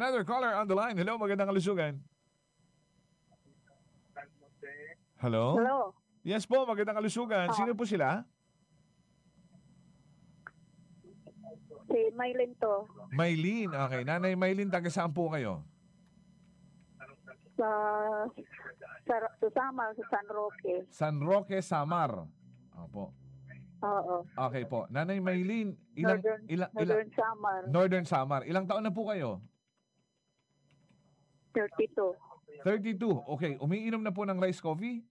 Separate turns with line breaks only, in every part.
Another caller on the line. Hello, magandang kalusugan. Hello?
Hello.
Yes po, magandang kalusugan. Sino po sila?
Si Maylin to.
Maylin. Okay. Nanay Maylin, taga saan po kayo?
Sa Samar, sa San Roque.
San Roque, Samar. Opo.
Oo.
Okay po. Nanay Maylin,
Northern Samar.
Northern Samar. Ilang taon na po kayo?
32.
32. Okay. Umiinom na po ng rice coffee?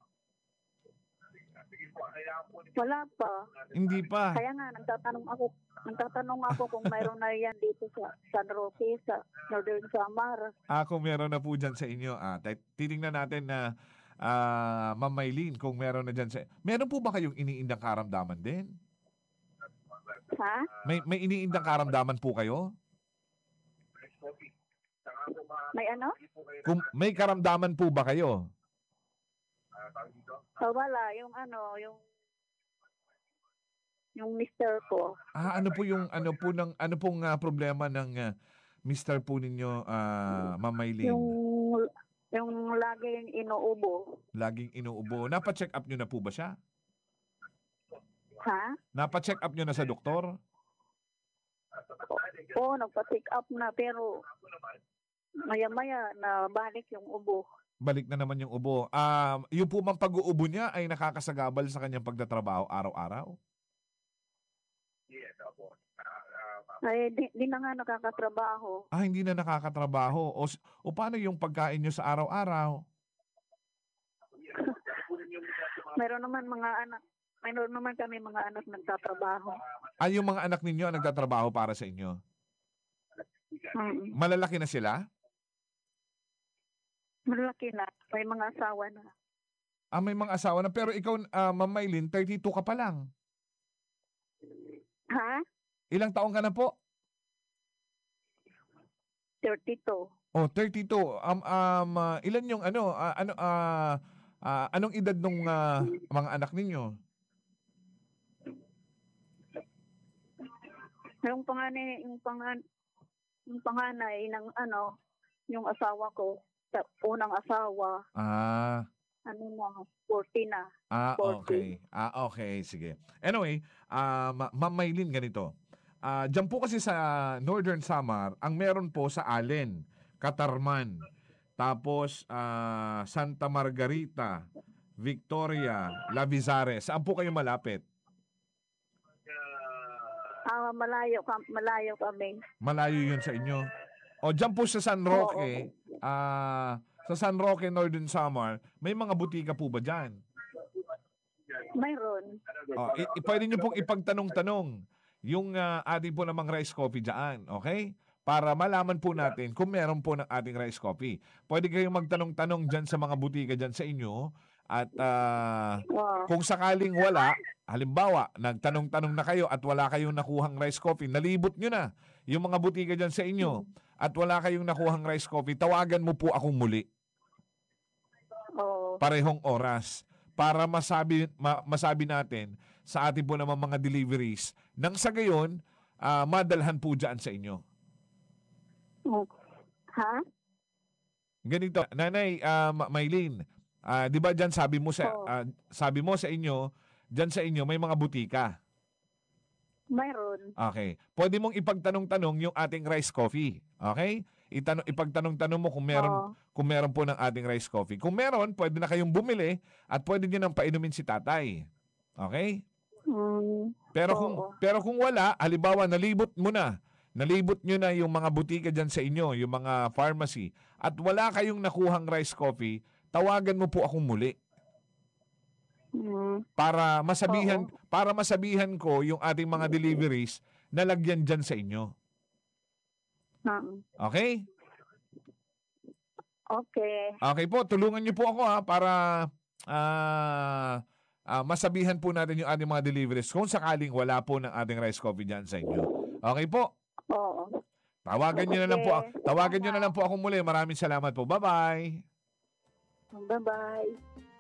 Wala pa.
Hindi pa.
Kaya nga, nagtatanong ako kung mayroon na yan dito sa San Roque, sa Northern Samar.
Kung meron na po dyan sa inyo. Titingnan natin na Ma'am Maylin, kung meron na dyan sa... Meron po ba kayong iniindang karamdaman din?
Ha?
May iniindang karamdaman po kayo?
May ano?
Kung may karamdaman po ba kayo?
Wala. Yung mister ko.
Ano pong problema ng mister po ninyo, Ma'am Maylin?
Yung laging inuubo.
Laging inuubo. Napa-check up nyo na po ba siya?
Ha?
Napa-check up nyo na sa doktor?
Oo, nagpa-check up na pero maya-maya na balik yung ubo.
Balik na naman yung ubo. Yung po mang pag-uubo niya ay nakakasagabal sa kanyang pagtatrabaho araw-araw?
Yes, opo.
Ay, di na nga nakakatrabaho.
Hindi na nakakatrabaho. O paano yung pagkain nyo sa araw-araw?
Mayroon naman kami mga anak nagtatrabaho.
Yung mga anak ninyo ang nagtatrabaho para sa inyo? Malalaki na sila?
Malaki na. May mga asawa na.
May mga asawa na. Pero ikaw, Ma'am Maylin, 32 ka pa lang.
Ha?
Ilang taong ka na po?
32.
32. Ilan yung anong edad nung mga anak ninyo?
Yung panganay ng yung asawa ko, unang asawa. 40 na. 40.
Okay. Okay, sige. Anyway, Ma'am Maylin, ganito. Diyan po kasi sa Northern Samar, ang meron po sa Allen, Catarman, tapos Santa Margarita, Victoria, Lavizares. Saan po kayo malapit?
Malayo kami.
Malayo yun sa inyo. Diyan po sa San Roque, sa San Roque, Northern Samar, may mga butika po ba dyan?
Mayroon.
Pwede nyo pong ipagtanong-tanong yung ating po namang rice coffee dyan, okay? Para malaman po natin kung meron po ng ating rice coffee. Pwede kayong magtanong-tanong dyan sa mga butika dyan sa inyo at kung sakaling wala, halimbawa, nagtanong-tanong na kayo at wala kayong nakuhang rice coffee, nalibot nyo na yung mga butika dyan sa inyo at wala kayong nakuhang rice coffee, tawagan mo po akong muli. Parehong oras para masabi natin sa ating po naman mga deliveries nang sa gayon, madalhan po dyan sa inyo.
Ha?
Ganito, Nanay Maylin, di ba dyan sabi mo sa inyo, dyan sa inyo may mga butika?
Mayroon.
Okay. Pwede mong ipagtanong-tanong yung ating rice coffee. Okay? Ipagtanong-tanong mo kung meron po ng ating rice coffee. Kung meron, pwede na kayong bumili at pwede nyo nang painumin si tatay. Okay? Pero kung wala, halimbawa nalibot nyo na yung mga butika dyan sa inyo, yung mga pharmacy, at wala kayong nakuhang rice coffee, tawagan mo po akong muli. Para masabihan ko yung ating mga deliveries na lagyan dyan sa inyo. Okay?
Okay.
Okay po, tulungan niyo po ako para masabihan po natin yung ating mga deliveries kung sakaling wala po ng ating rice coffee dyan sa inyo. Okay po?
Oo.
Tawagan niyo na lang po ako muli. Maraming salamat po. Bye-bye.
Bye-bye.